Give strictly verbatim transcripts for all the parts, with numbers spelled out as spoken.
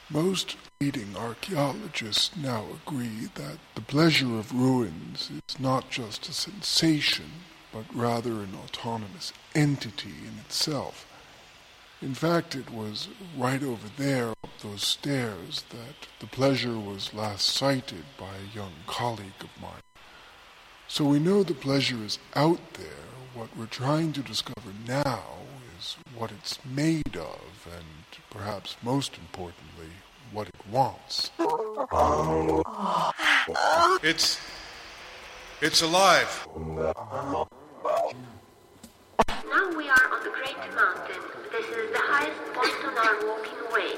Most leading archaeologists now agree that the pleasure of ruins is not just a sensation, but rather an autonomous entity in itself. In fact, it was right over there, up those stairs, that the pleasure was last sighted by a young colleague of mine. So we know the pleasure is out there. What we're trying to discover now is what it's made of, and perhaps most importantly, what it wants. It's... it's alive. Now we are on the Great Mountain. This is the highest point on our walking way.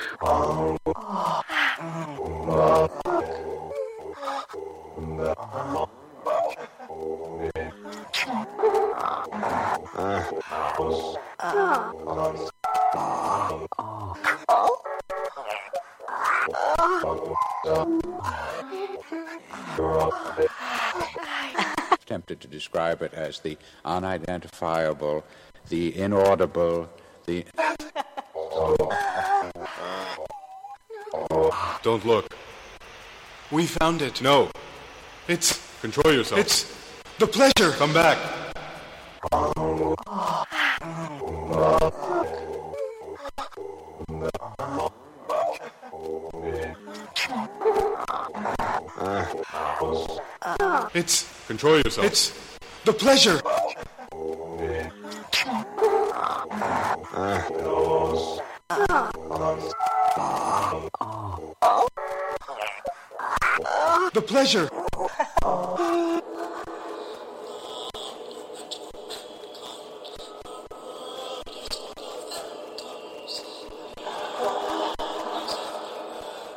Tempted to describe it as the unidentifiable, the inaudible, the... Don't look. We found it. No. It's... Control yourself. It's... the pleasure! Come back. It's... Control yourself. It's... the pleasure! The pleasure!